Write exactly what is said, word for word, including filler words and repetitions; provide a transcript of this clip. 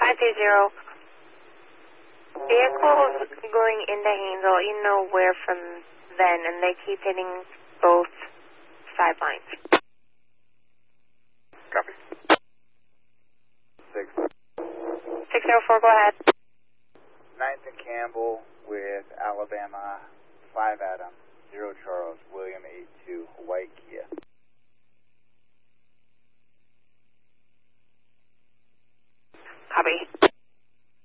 five two zero. Vehicles going into Haynes, I'll let you know where from then, and they keep hitting both sidelines. Copy. Six. six zero four, go ahead. Ninth and Campbell with Alabama, five Adam, zero Charles, William eight.